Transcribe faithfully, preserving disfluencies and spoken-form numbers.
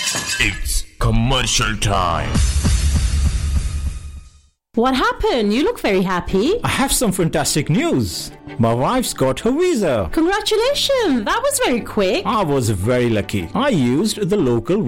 It's commercial time. What happened? You look very happy. I have some fantastic news. My wife's got her visa. Congratulations. That was very quick. I was very lucky. I used the local